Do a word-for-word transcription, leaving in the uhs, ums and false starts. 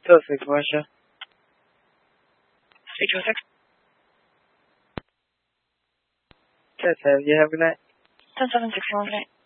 two oh six, Russia. three two oh six. ten seven, you have a good night. ten seven, sixty-one, good night.